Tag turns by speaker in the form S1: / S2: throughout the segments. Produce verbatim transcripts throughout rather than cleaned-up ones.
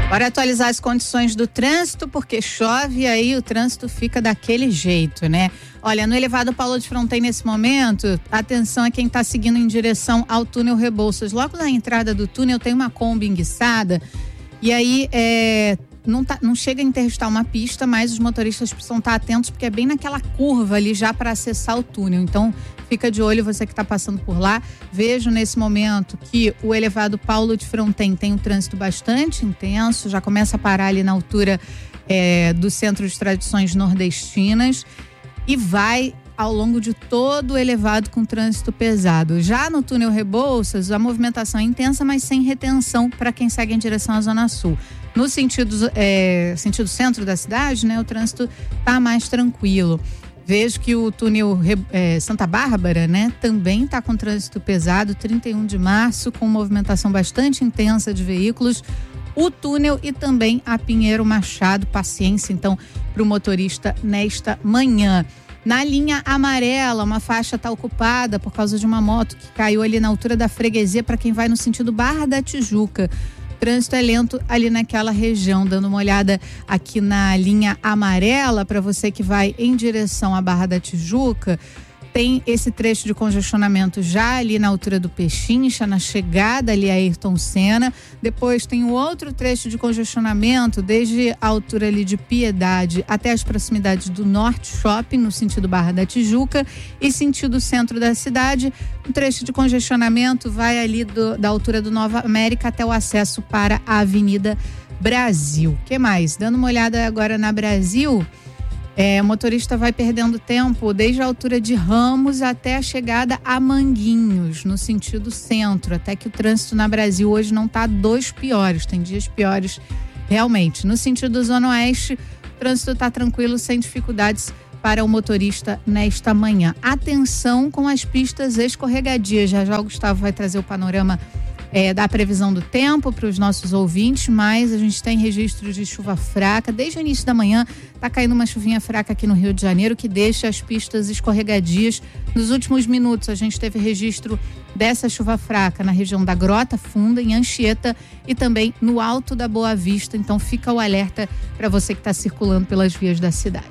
S1: Bora atualizar as condições do trânsito, porque chove e aí o trânsito fica daquele jeito, né? Olha, no elevado Paulo de Fronten nesse momento, atenção a quem está seguindo em direção ao túnel Rebouças. Logo na entrada do túnel tem uma Kombi enguiçada e aí é, não, tá, não chega a interditar uma pista, mas os motoristas precisam estar atentos porque é bem naquela curva ali já para acessar o túnel. Então, fica de olho você que está passando por lá. Vejo nesse momento que o elevado Paulo de Fronten tem um trânsito bastante intenso, já começa a parar ali na altura é, do Centro de Tradições Nordestinas e vai ao longo de todo o elevado com trânsito pesado. Já no túnel Rebouças, a movimentação é intensa, mas sem retenção para quem segue em direção à Zona Sul. No sentido, é, sentido centro da cidade, né, o trânsito está mais tranquilo. Vejo que o túnel é, Santa Bárbara, né, também está com trânsito pesado, trinta e um de março, com movimentação bastante intensa de veículos. O túnel e também a Pinheiro Machado, paciência então para o motorista nesta manhã. Na linha amarela, uma faixa está ocupada por causa de uma moto que caiu ali na altura da freguesia para quem vai no sentido Barra da Tijuca. O trânsito é lento ali naquela região, dando uma olhada aqui na linha amarela para você que vai em direção à Barra da Tijuca. Tem esse trecho de congestionamento já ali na altura do Pechincha, na chegada ali a Ayrton Senna. Depois tem o outro trecho de congestionamento desde a altura ali de Piedade até as proximidades do Norte Shopping, no sentido Barra da Tijuca, e sentido centro da cidade. Um trecho de congestionamento vai ali do, da altura do Nova América até o acesso para a Avenida Brasil. O que mais? Dando uma olhada agora na Brasil... É, o motorista vai perdendo tempo desde a altura de Ramos até a chegada a Manguinhos, no sentido centro, até que o trânsito na Brasil hoje não está dos piores, tem dias piores realmente. No sentido Zona Oeste, o trânsito está tranquilo, sem dificuldades para o motorista nesta manhã. Atenção com as pistas escorregadias, já já o Gustavo vai trazer o panorama É, da previsão do tempo para os nossos ouvintes, mas a gente tem registros de chuva fraca. Desde o início da manhã está caindo uma chuvinha fraca aqui no Rio de Janeiro que deixa as pistas escorregadias. Nos últimos minutos a gente teve registro dessa chuva fraca na região da Grota Funda, em Anchieta e também no Alto da Boa Vista. Então fica o alerta para você que está circulando pelas vias da cidade.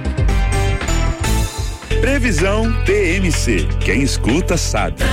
S2: Previsão T M C. Quem escuta sabe.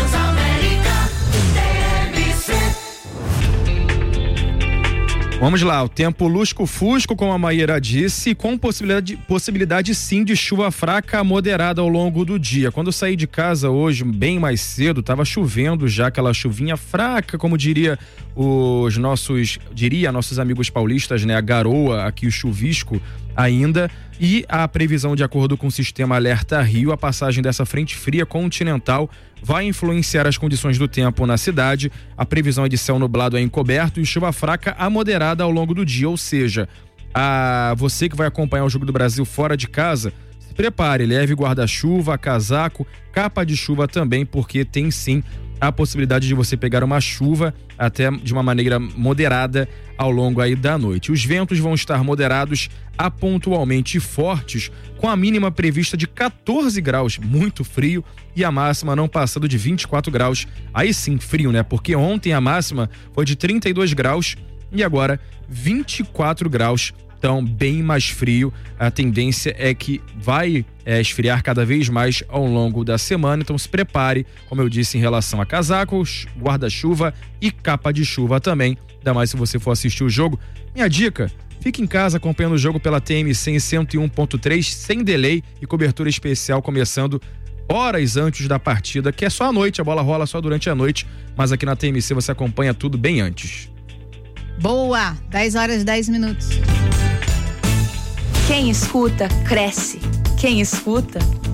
S3: Vamos lá, o tempo lusco-fusco, como a Maíra disse, com possibilidade, possibilidade sim de chuva fraca moderada ao longo do dia. Quando eu saí de casa hoje, bem mais cedo, estava chovendo já, aquela chuvinha fraca, como diria os nossos, diria nossos amigos paulistas, né? A garoa, aqui o chuvisco ainda. E a previsão, de acordo com o sistema Alerta Rio, a passagem dessa frente fria continental vai influenciar as condições do tempo na cidade. A previsão é de céu nublado a encoberto e chuva fraca a moderada ao longo do dia, ou seja, a você que vai acompanhar o Jogo do Brasil fora de casa, se prepare, leve guarda-chuva, casaco, capa de chuva também, porque tem sim a possibilidade de você pegar uma chuva até de uma maneira moderada ao longo aí da noite. Os ventos vão estar moderados a pontualmente fortes, com a mínima prevista de quatorze graus, muito frio, e a máxima não passando de vinte e quatro graus. Aí sim, frio, né? Porque ontem a máxima foi de trinta e dois graus e agora vinte e quatro graus. Então, bem mais frio. A tendência é que vai é, esfriar cada vez mais ao longo da semana. Então, se prepare, como eu disse, em relação a casacos, guarda-chuva e capa de chuva também. Ainda mais se você for assistir o jogo. Minha dica: fique em casa acompanhando o jogo pela T M C em cento e um ponto três, sem delay e cobertura especial começando horas antes da partida, que é só à noite. A bola rola só durante a noite, mas aqui na T M C você acompanha tudo bem antes.
S1: Boa! dez horas e dez minutos.
S4: Quem escuta, cresce. Quem escuta,